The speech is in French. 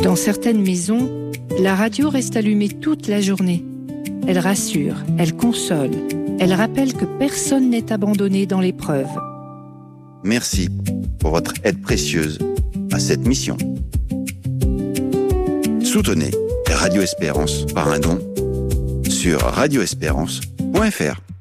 Dans certaines maisons, la radio reste allumée toute la journée. Elle rassure, elle console, elle rappelle que personne n'est abandonné dans l'épreuve. Merci pour votre aide précieuse à cette mission. Soutenez Radio Espérance par un don sur radioespérance.fr.